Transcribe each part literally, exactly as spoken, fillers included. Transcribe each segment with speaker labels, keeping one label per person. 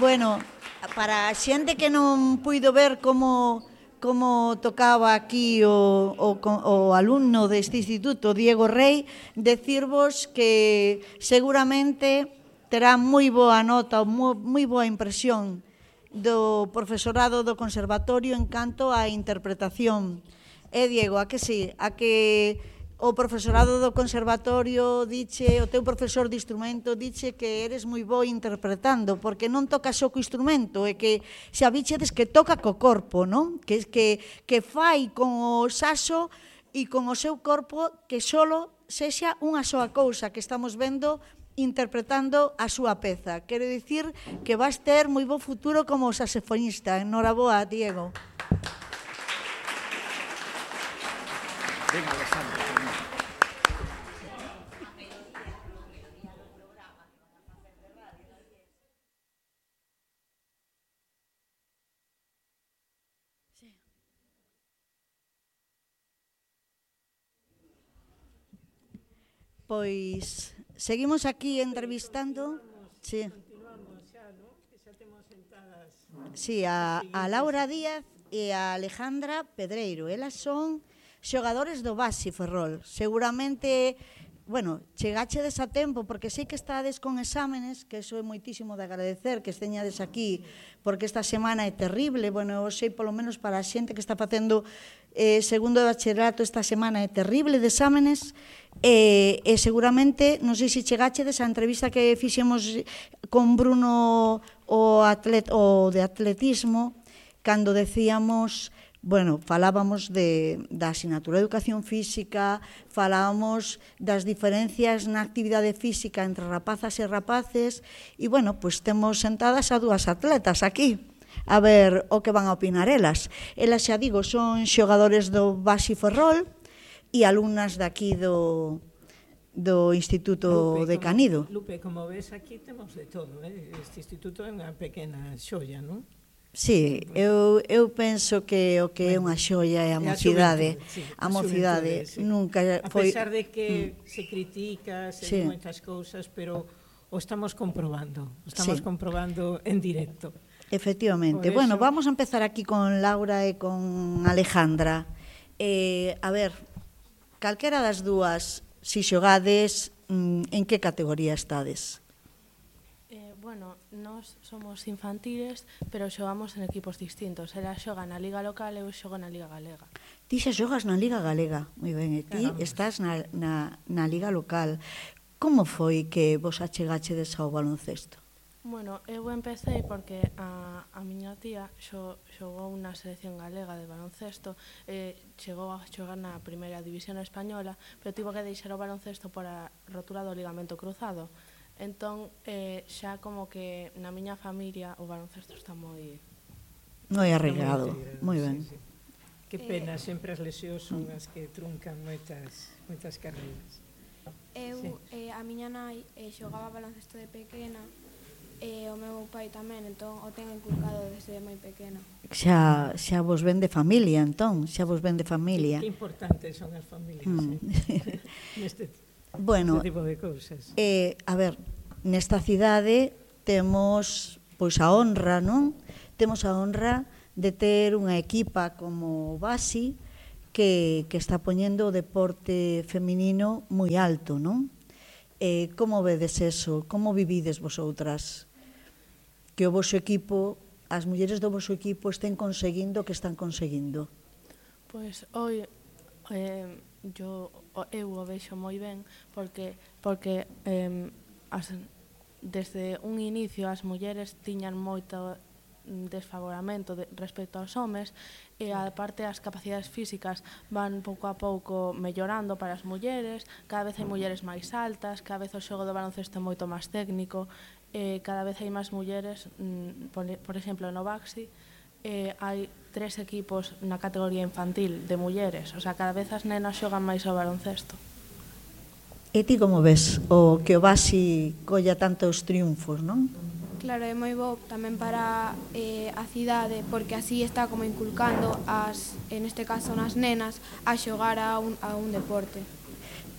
Speaker 1: Bueno, para a xente que non puido ver como como tocaba aquí o, o, o alumno deste instituto, Diego Rey, decirvos que seguramente terá moi boa nota, moi, moi boa impresión do profesorado do conservatorio en canto á interpretación. E Diego, a que sí, a que o profesorado do conservatorio diche, o teu profesor de instrumento diche que eres moi bo interpretando, porque non tocas só co instrumento, e que xa bichedes que toca co corpo, non? Que, que, que fai con o saxo e con o seu corpo que solo sexa unha soa cousa que estamos vendo interpretando a súa peza. Quero dicir que vas ter moi bo futuro como saxofonista. Enhoraboa, Diego.
Speaker 2: Venga, Alejandro.
Speaker 1: Pois seguimos aquí entrevistando. Sí. Sí, a, a Laura Díaz e a Alejandra Pedreiro. Elas son xogadores do Baxi Ferrol. Seguramente, bueno, chegachedes a tempo, porque sei que estades con exámenes, que eso é moitísimo de agradecer, que esteñades aquí, porque esta semana é terrible. Bueno, eu sei, polo menos para a xente que está facendo eh, segundo de bachillerato, esta semana é terrible de exámenes, e, e seguramente, non sei se chegachedes a entrevista que fixemos con Bruno, o, atlet, o de atletismo, cando decíamos, bueno, falábamos de, da asignatura de educación física, falábamos das diferencias na actividade física entre rapazas e rapaces, e, bueno, pois temos sentadas a dúas atletas aquí, a ver o que van a opinar elas. Elas, xa digo, son xogadores do Baxi Ferrol e alumnas daqui do, do Instituto
Speaker 3: Lupe,
Speaker 1: de
Speaker 3: como,
Speaker 1: Canido.
Speaker 3: Lupe, como ves, aquí temos de todo, eh? Este instituto é unha pequena xoia, non?
Speaker 1: Sí, eu, eu penso que o que é unha xoia é a mocidade.
Speaker 3: Sí,
Speaker 1: a mocidade
Speaker 3: sí.
Speaker 1: nunca
Speaker 3: A
Speaker 1: foi...
Speaker 3: pesar de que mm. se critica, se sí. moitas cousas, pero o estamos comprobando, o estamos sí. comprobando en directo.
Speaker 1: Efectivamente. Bueno, vamos a empezar aquí con Laura e con Alejandra. Eh, a ver, calquera das dúas, si xogades, en que categoría estades?
Speaker 4: Eh, bueno, nós somos infantiles, pero xogamos en equipos distintos. Ela xoga na Liga Local e eu xogo na Liga Galega.
Speaker 1: Ti xa xogas na Liga Galega, moi ben, e ti Caramba. estás na, na, na Liga Local. Como foi que vos achegachedes ao baloncesto?
Speaker 4: Bueno, eu empecé porque a, a miña tía xo, xogou na selección galega de baloncesto e chegou a xogar na primeira división española, pero tivo que deixar o baloncesto por a rotura do ligamento cruzado. Entón, eh, xa como que na miña familia o baloncesto está moi...
Speaker 1: Moi arreglado, moi ben.
Speaker 3: Sí, sí. Que pena, sempre as lesións son as que truncan moitas, moitas carreiras.
Speaker 5: Eu, sí. eh, a miña nai eh, xogaba baloncesto de pequena, e o meu pai tamén, entón o ten inculcado desde moi pequena.
Speaker 1: Xa, xa vos ven de familia, entón, xa vos ven de familia.
Speaker 3: Que importantes son as familias, mm. eh? Neste,
Speaker 1: bueno,
Speaker 3: neste tipo de cousas.
Speaker 1: Eh, a ver, nesta cidade temos pois a honra, non? Temos a honra de ter unha equipa como o Baxi que, que está poñendo o deporte feminino moi alto, non? Eh, como vedes eso? Como vivides vosoutras? Que o vosso equipo, as mulleres do vosso equipo estén conseguindo o que están conseguindo?
Speaker 4: Pois hoy eh, yo, eu o vexo moi ben porque, porque eh, as, desde un inicio as mulleres tiñan moito desfavoramento de, respecto aos homes e aparte as capacidades físicas van pouco a pouco mellorando para as mulleres, cada vez hai mulleres máis altas, cada vez o xogo do baloncesto é moito máis técnico, e cada vez hai máis mulleres, por, por exemplo no Baxi eh, hai tres equipos na categoría infantil de mulleres, o sea, cada vez as nenas xogan máis ao baloncesto.
Speaker 1: E ti como ves o que o Baxi colla tantos triunfos, non?
Speaker 5: Claro, é moi bo tamén para eh, a cidade, porque así está como inculcando as, en este caso nas nenas, a xogar a un, a un deporte.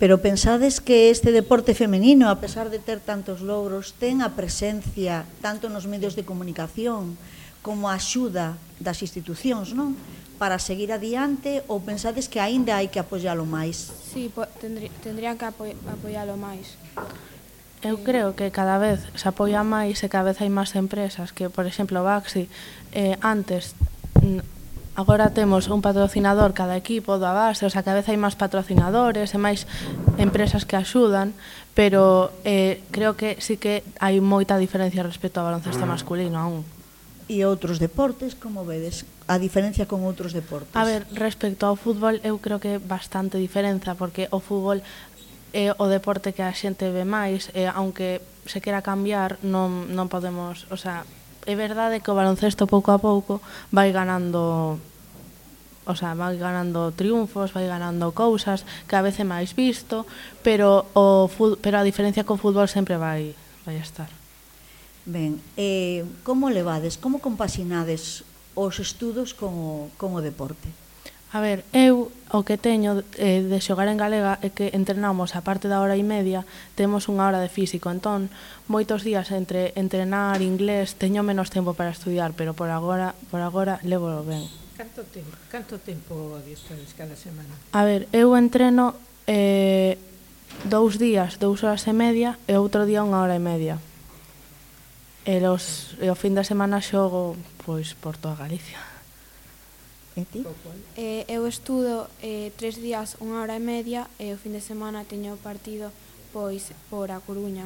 Speaker 1: Pero pensades que este deporte femenino, a pesar de ter tantos logros, ten a presencia tanto nos medios de comunicación como a axuda das institucións, non? Para seguir adiante, ou pensades que aínda hai que apoialo máis?
Speaker 5: Sí, po, tendrí, tendrían que apo, apoialo máis.
Speaker 4: Eu creo que cada vez se apoia máis e cada vez hai máis empresas que, por exemplo, Baxi, eh, antes, agora temos un patrocinador cada equipo do Abase, o sea, cada vez hai máis patrocinadores e máis empresas que axudan, pero eh, creo que sí que hai moita diferencia respecto ao baloncesto masculino aún.
Speaker 1: E outros deportes, como vedes? A diferencia con outros deportes?
Speaker 4: A ver, respecto ao fútbol, eu creo que bastante diferenza, porque o fútbol é o deporte que a xente ve máis, e aunque se quera cambiar, non, non podemos, o sea, é verdade que o baloncesto pouco a pouco vai ganando, o sea, vai ganando triunfos, vai ganando cousas, cada vez é máis visto, pero o pero a diferencia co fútbol sempre vai vai estar.
Speaker 1: Ben, eh, como levades, como compaxinades os estudos con o, con o deporte?
Speaker 4: A ver, eu o que teño eh, de xogar en galega é que entrenamos a parte da hora e media, temos unha hora de físico, entón moitos días entre entrenar inglés teño menos tempo para estudiar, pero por agora por agora levo ben.
Speaker 3: Canto tempo, canto tempo adestras cada semana?
Speaker 4: A ver, eu entreno eh, dous días, dous horas e media e outro día unha hora e media. E, los, e o fin de semana xogo pois por toda Galicia.
Speaker 1: E ti?
Speaker 5: Eh, eu estudo eh, tres días, unha hora e media, e o fin de semana teño partido pois por A Coruña.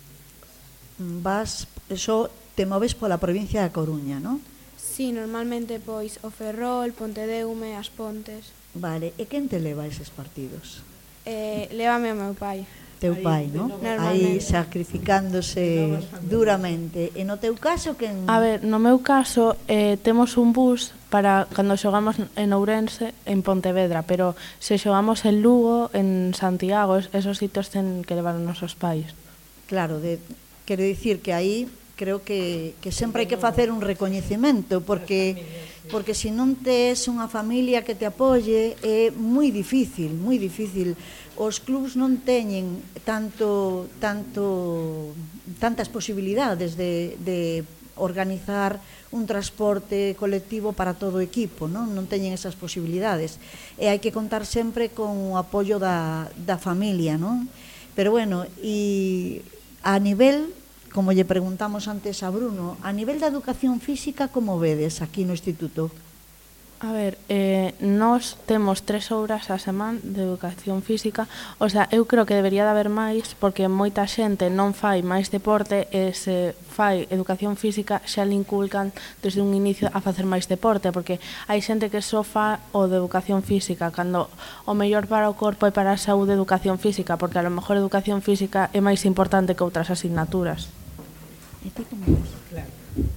Speaker 1: Vas, eso, te moves pola provincia da Coruña, non?
Speaker 5: Sí, normalmente pois o Ferrol, Pontedeume, As Pontes.
Speaker 1: Vale, e quen te leva a eses partidos?
Speaker 5: Eh, lévame o meu pai.
Speaker 1: Teu pai, non? Aí
Speaker 5: Normalmente.
Speaker 1: sacrificándose duramente. E no teu caso, quen...
Speaker 4: A ver, no meu caso, eh, temos un bus para cando xogamos en Ourense, en Pontevedra, pero se xogamos en Lugo, en Santiago, esos sitios ten que levar os nosos pais.
Speaker 1: Claro, de, quero dicir que aí creo que, que sempre hai que facer un recoñecemento, porque porque se non tes unha familia que te apoie é moi difícil, moi difícil. Os clubs non teñen tanto tanto tantas posibilidades de, de organizar un transporte colectivo para todo o equipo, non? Non teñen esas posibilidades. E hai que contar sempre con o apoio da, da familia, non? Pero bueno, e a nivel, como lle preguntamos antes a Bruno, a nivel da educación física, como vedes aquí no instituto?
Speaker 4: A ver, eh, nós temos tres horas a semana de educación física, o sea, eu creo que debería de haber máis, porque moita xente non fai máis deporte e se fai educación física xa le inculcan desde un inicio a facer máis deporte, porque hai xente que só fa o de educación física, cando o mellor para o corpo e para a saúde educación física, porque a lo mellor educación física é máis importante que outras asignaturas.
Speaker 1: E ti como ves?
Speaker 3: Claro.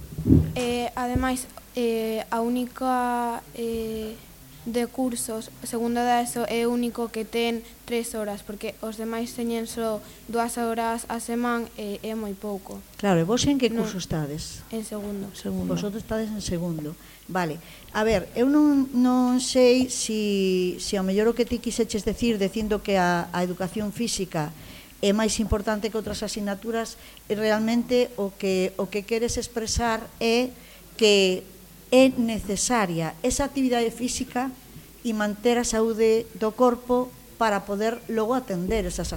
Speaker 5: Eh, ademais, eh, a única eh, de cursos, segundo da ESO, é o único que ten tres horas, porque os demais teñen só dúas horas a semana e é moi pouco.
Speaker 1: Claro, e vos en que
Speaker 5: Non.
Speaker 1: curso estades?
Speaker 5: En segundo.
Speaker 4: Segundo.
Speaker 1: Vosotros estades en segundo. Vale, a ver, eu non, non sei si, si ao mellor o que ti quiseches decir dicindo que a, a educación física é máis importante que outras asignaturas, e realmente o que, o que queres expresar é que é necesaria esa actividade física e manter a saúde do corpo para poder logo atender esas